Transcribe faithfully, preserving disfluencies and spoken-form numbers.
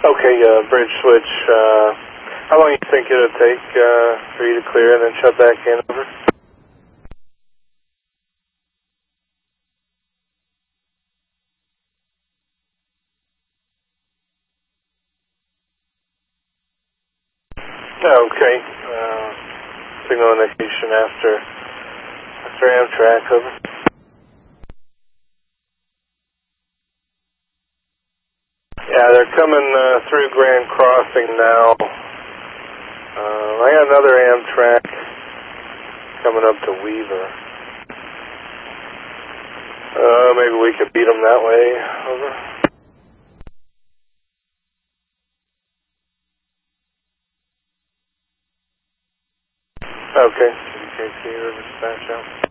Okay, uh, bridge switch. Uh, how long do you think it'll take uh, for you to clear and then shut back in? Over. Okay. Uh, signal indication after after Amtrak. Over. Yeah, they're coming uh, through Grand Crossing now. Uh, I got another Amtrak coming up to Weaver. Uh, maybe we could beat them that way. Over. Okay. C K C, dispatch out.